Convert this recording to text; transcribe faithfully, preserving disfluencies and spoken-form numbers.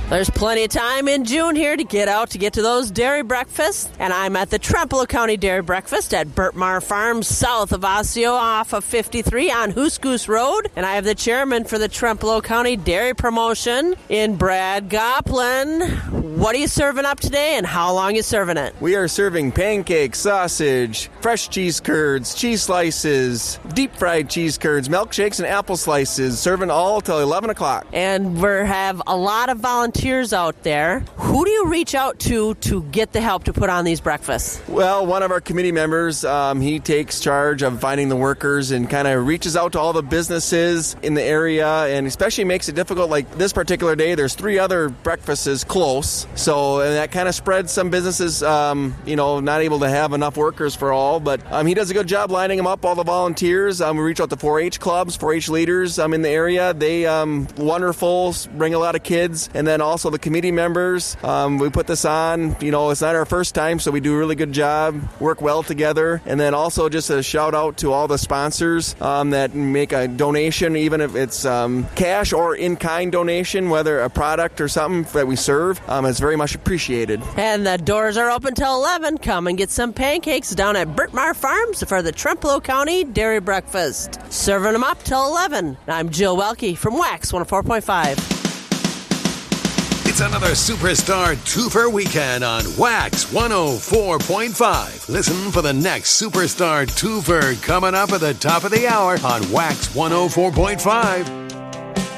There's plenty of time in June here to get out to get to those dairy breakfasts. And I'm at the Trempealeau County Dairy Breakfast at Bertmar Farms, south of Osseo, off of fifty-three on Hoos Goose Road. And I have the chairman for the Trempealeau County Dairy Promotion in Brad Goplin. What are you serving up today, and how long are you serving it? We are serving pancakes, sausage, fresh cheese curds, cheese slices, deep-fried cheese curds, milkshakes, and apple slices, serving all till eleven o'clock. And we have a lot of volunteers out there. Who do you reach out to to get the help to put on these breakfasts? Well, one of our committee members, um, he takes charge of finding the workers and kind of reaches out to all the businesses in the area, and especially makes it difficult. Like this particular day, there's three other breakfasts close, so and that kind of spreads some businesses, um, you know, not able to have enough workers for all, but um, he does a good job lining them up, all the volunteers. Um, we reach out to four H clubs, four H leaders um, in the area. They um, wonderful, bring a lot of kids, and then also the committee members. Um, we put this on, you know, it's not our first time, so we do a really good job, work well together. And then also just a shout out to all the sponsors um, that make a donation, even if it's um, cash or in-kind donation, whether a product or something that we serve. Um, it's very much appreciated. And the doors are open till eleven. Come and get some pancakes down at Bertmar Farms for the Trempealeau County Dairy Breakfast. Serving them up till eleven. I'm Jill Welke from Wax one oh four point five. It's another Superstar Twofer weekend on Wax one oh four point five. Listen for the next Superstar Twofer coming up at the top of the hour on Wax one oh four point five.